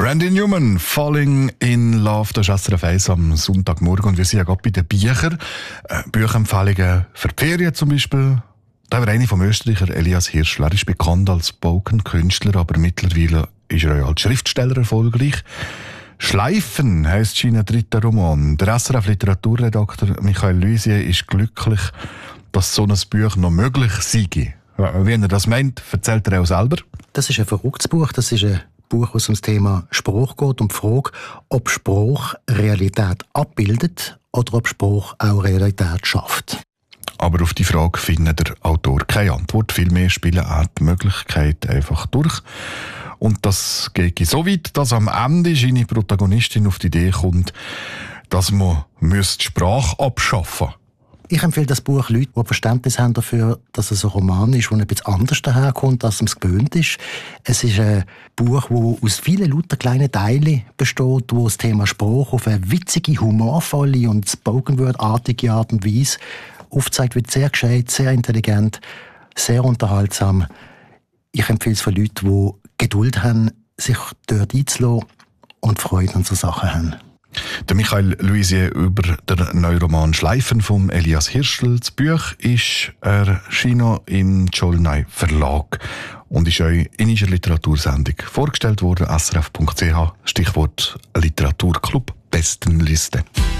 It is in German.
Randy Newman, Falling in Love, das ist SRF 1 am Sonntagmorgen und wir sind ja gerade bei den Büchern. Bücherempfehlungen für die Ferien zum Beispiel. Da war eine vom Österreicher Elias Hirschl. Er ist bekannt als Spoken-Künstler, aber mittlerweile ist er ja als Schriftsteller erfolgreich. «Schleifen» heisst sein dritter Roman. Der SRF-Literaturredakteur Michael Luisier ist glücklich, dass so ein Buch noch möglich sei. Wie er das meint, erzählt er auch selber. Das ist ein verrücktes Buch. Das ist ein Buch, das um das Thema Spruch geht, um die Frage, ob Spruch Realität abbildet oder ob Spruch auch Realität schafft. Aber auf die Frage findet der Autor keine Antwort. Vielmehr spielen auch die Möglichkeit einfach durch. Und das geht so weit, dass am Ende seine Protagonistin auf die Idee kommt, dass man die Sprache abschaffen müsste. Ich empfehle das Buch Leuten, die Verständnis haben dafür, dass es ein Roman ist, der ein bisschen anders daherkommt, als man es gewöhnt ist. Es ist ein Buch, das aus vielen lauter kleinen Teilen besteht, wo das Thema Sprache auf eine witzige, humorvolle und Spoken-Word-artige Art und Weise aufzeigt, wird sehr gescheit, sehr intelligent, sehr unterhaltsam. Ich empfehle es für Leute, die Geduld haben, sich dort einzulassen und Freude an so Sachen haben. Der Michael Luisier über den neuen Roman «Schleifen» von Elias Hirschl. Das Buch ist erschienen im Tscholnay Verlag und ist euch in unserer Literatursendung vorgestellt worden. srf.ch, Stichwort Literaturclub Bestenliste.